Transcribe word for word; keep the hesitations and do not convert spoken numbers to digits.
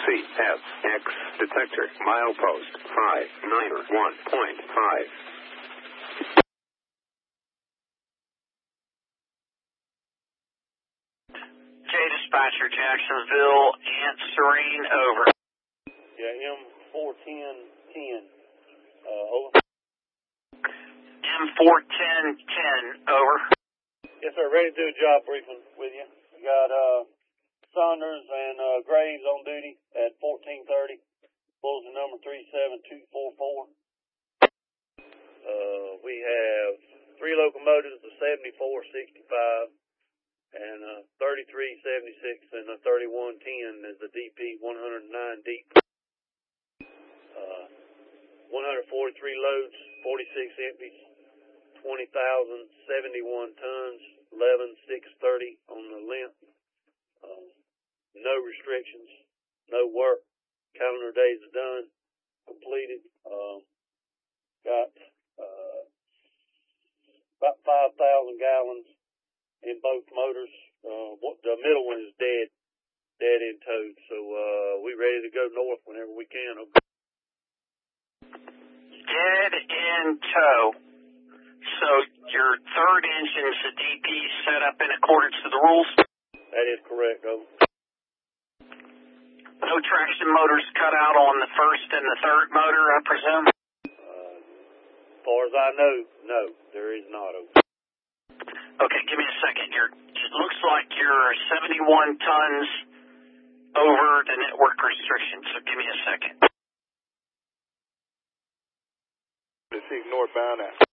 F X detector milepost five nine one point five. J Dispatcher, Jacksonville, answering, over. Yeah, M four ten ten, uh, over. M four ten ten, over. Yes, sir, ready to do a job briefing with you. We got, uh, Saunders and, uh, Graves on duty at fourteen thirty. Bulletin number three seven two four four. Uh, we have three locomotives, the seventy-four sixty-five, and a thirty-three seventy-six, and a thirty-one ten is the D P one oh nine deep. Uh, one hundred forty-three loads, forty-six empties, twenty thousand seventy-one tons, eleven six thirty on the length. Uh, no restrictions, no work. Calendar days are done, completed. Um, got uh, about five thousand gallons in both motors. Uh, what, the middle one is dead, dead in towed. So uh, we ready to go north whenever we can. Okay. Dead in tow. So your third engine's a D P set up in accordance to the rules? That is correct, over. No traction motors cut out on the first and the third motor, I presume? Uh, as far as I know, no, there is not, over. Okay, give me a second. You're, it looks like you're seventy-one tons over the network restriction, so give me a second. Seek northbound at